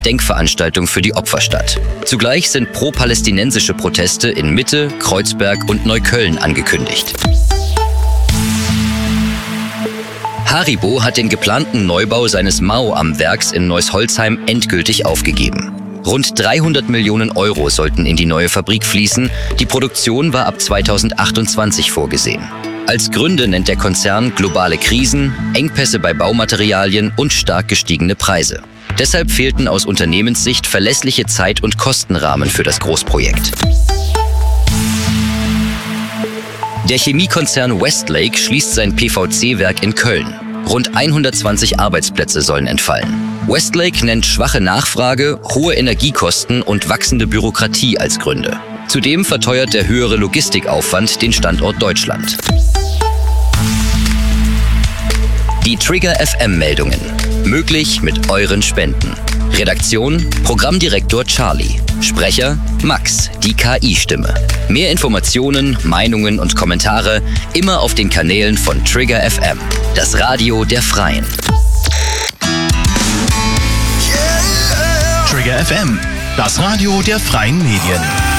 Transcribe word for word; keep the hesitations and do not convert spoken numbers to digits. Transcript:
Denkveranstaltung für die Opfer statt. Zugleich sind pro-palästinensische Proteste in Mitte, Kreuzberg und Neukölln angekündigt. Haribo hat den geplanten Neubau seines Mao am Werks in Neuss-Holzheim endgültig aufgegeben. Rund dreihundert Millionen Euro sollten in die neue Fabrik fließen. Die Produktion war ab zweitausendachtundzwanzig vorgesehen. Als Gründe nennt der Konzern globale Krisen, Engpässe bei Baumaterialien und stark gestiegene Preise. Deshalb fehlten aus Unternehmenssicht verlässliche Zeit- und Kostenrahmen für das Großprojekt. Der Chemiekonzern Westlake schließt sein P V C-Werk in Köln. Rund hundertzwanzig Arbeitsplätze sollen entfallen. Westlake nennt schwache Nachfrage, hohe Energiekosten und wachsende Bürokratie als Gründe. Zudem verteuert der höhere Logistikaufwand den Standort Deutschland. Die Trigger F M-Meldungen. Möglich mit euren Spenden. Redaktion: Programmdirektor Charlie. Sprecher: Max, die K I-Stimme. Mehr Informationen, Meinungen und Kommentare immer auf den Kanälen von Trigger F M, das Radio der Freien. Trigger F M, das Radio der Freien Medien.